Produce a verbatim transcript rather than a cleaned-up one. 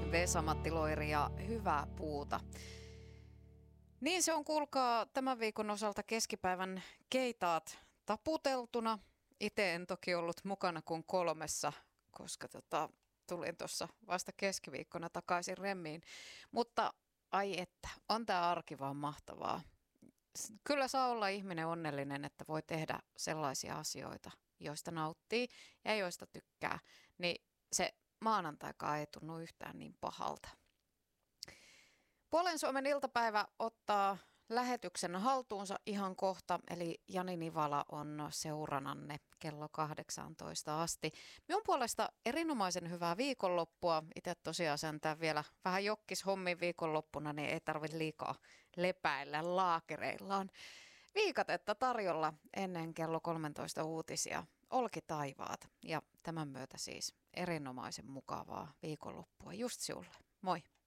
Vesa-Matti Loiri ja Hyvää puuta. Niin se on, kuulkaa, tämän viikon osalta keskipäivän keitaat taputeltuna. Itse en toki ollut mukana kuin kolmessa, koska tota, tulin tuossa vasta keskiviikkona takaisin remmiin. Mutta ai että, on tämä arki vaan mahtavaa. Kyllä saa olla ihminen onnellinen, että voi tehdä sellaisia asioita, joista nauttii ja joista tykkää. Niin se maanantaikaan ei tunnu yhtään niin pahalta. Puolen Suomen iltapäivä ottaa lähetyksen haltuunsa ihan kohta, eli Jani Nivala on seurananne kello kahdeksantoista asti. Minun puolesta erinomaisen hyvää viikonloppua. Itse tosiaan sentään vielä vähän jokkis hommin viikonloppuna, niin ei tarvitse liikaa lepäillä laakereillaan. Viikatetta tarjolla ennen kello kolmetoista uutisia. Olki taivaat ja tämän myötä siis erinomaisen mukavaa viikonloppua just sinulle. Moi!